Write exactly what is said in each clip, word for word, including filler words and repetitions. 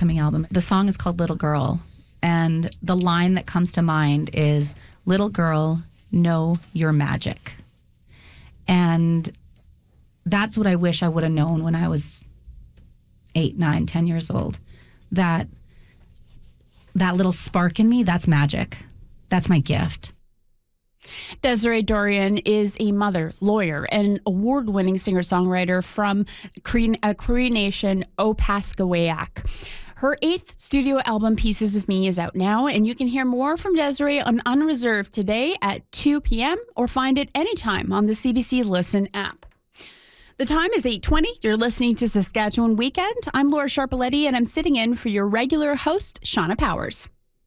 upcoming album. The song is called Little Girl, and the line that comes to mind is, "Little girl, know your magic." And that's what I wish I would have known when I was eight, nine, ten years old. That that little spark in me, that's magic. That's my gift. Desiree Dorion is a mother, lawyer, and an award-winning singer-songwriter from Cree, uh, Cree Nation, Opaskwayak. Her eighth studio album, Pieces of Me, is out now, and you can hear more from Desiree on Unreserved today at two p.m. or find it anytime on the C B C Listen app. The time is eight twenty. You're listening to Saskatchewan Weekend. I'm Laura Sharpaletti, and I'm sitting in for your regular host, Shauna Powers.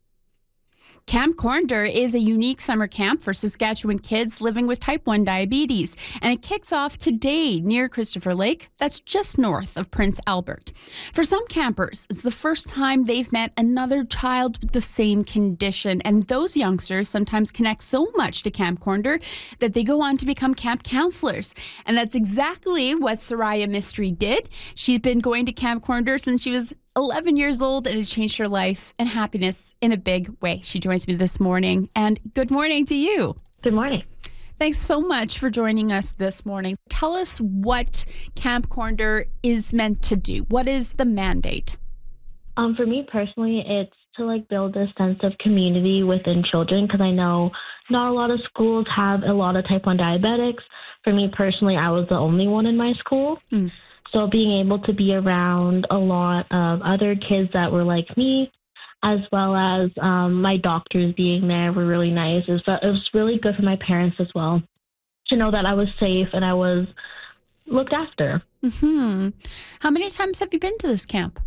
Camp Coriander is a unique summer camp for Saskatchewan kids living with type one diabetes, and it kicks off today near Christopher Lake. That's just north of Prince Albert. For some campers, it's the first time they've met another child with the same condition, and those youngsters sometimes connect so much to Camp Coriander that they go on to become camp counselors. And that's exactly what Soraya Mystery did. She's been going to Camp Coriander since she was eleven years old, and it changed her life and happiness in a big way. She joins me this morning, and good morning to you. Good morning. Thanks so much for joining us this morning. Tell us what Camp Coriander is meant to do. What is the mandate? Um, for me personally, it's to like build a sense of community within children, because I know not a lot of schools have a lot of type one diabetics. For me personally, I was the only one in my school. Mm. So being able to be around a lot of other kids that were like me, as well as um, my doctors being there, were really nice. It was, it was really good for my parents as well to know that I was safe and I was looked after. Mm-hmm. How many times have you been to this camp?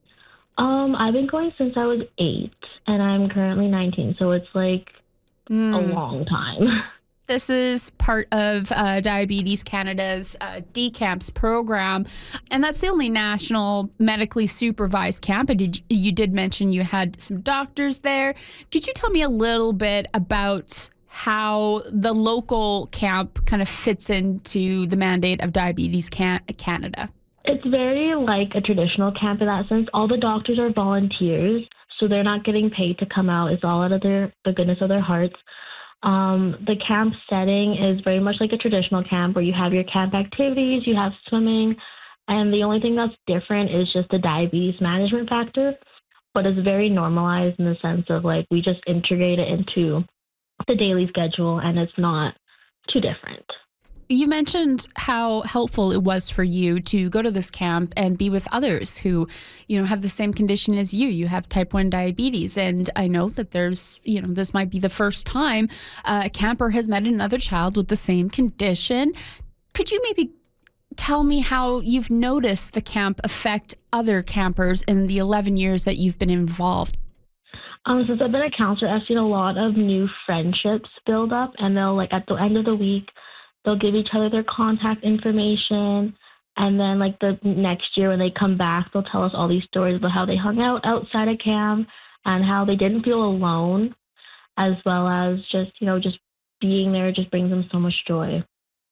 Um, I've been going since I was eight, and I'm currently nineteen, so it's like mm. a long time. This is part of uh, Diabetes Canada's uh, D CAMPS program, and that's the only national medically supervised camp. And did, you did mention you had some doctors there. Could you tell me a little bit about how the local camp kind of fits into the mandate of Diabetes Can- Canada? It's very like a traditional camp in that sense. All the doctors are volunteers, so they're not getting paid to come out. It's all out of their the goodness of their hearts. Um, the camp setting is very much like a traditional camp where you have your camp activities, you have swimming, and the only thing that's different is just the diabetes management factor, but it's very normalized in the sense of like we just integrate it into the daily schedule, and it's not too different. You mentioned how helpful it was for you to go to this camp and be with others who, you know, have the same condition as you. You have type one diabetes. And I know that there's, you know, this might be the first time uh, a camper has met another child with the same condition. Could you maybe tell me how you've noticed the camp affect other campers in the eleven years that you've been involved? Um, since I've been a counselor, I've seen a lot of new friendships build up, and they'll like at the end of the week, they'll give each other their contact information, and then like the next year when they come back, they'll tell us all these stories about how they hung out outside of camp and how they didn't feel alone, as well as just, you know, just being there just brings them so much joy.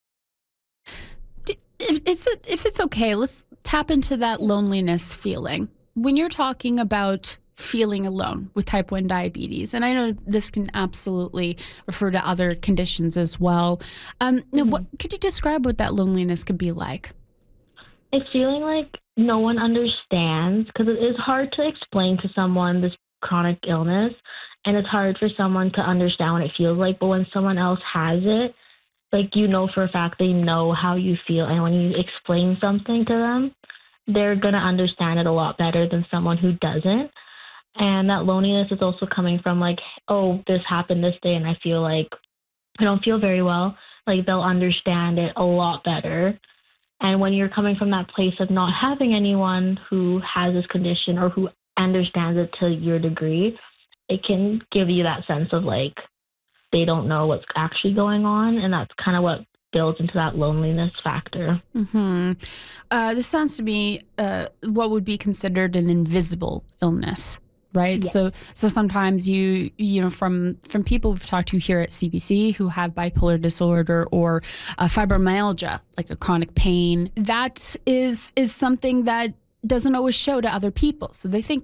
If it's, if it's okay, let's tap into that loneliness feeling. When you're talking about feeling alone with type one diabetes, and I know this can absolutely refer to other conditions as well. Um, mm-hmm. What could you describe what that loneliness could be like? It's feeling like no one understands, because it is hard to explain to someone this chronic illness, and it's hard for someone to understand what it feels like. But when someone else has it, like you know for a fact they know how you feel, and when you explain something to them, they're gonna understand it a lot better than someone who doesn't. And that loneliness is also coming from like, oh, this happened this day and I feel like I don't feel very well. Like they'll understand it a lot better. And when you're coming from that place of not having anyone who has this condition or who understands it to your degree, it can give you that sense of like they don't know what's actually going on. And that's kind of what builds into that loneliness factor. Mm-hmm. Uh, this sounds to me uh, what would be considered an invisible illness. Right. Yeah. So so sometimes you, you know, from from people we've talked to here at C B C who have bipolar disorder or uh, fibromyalgia, like a chronic pain, that is is something that doesn't always show to other people. So they think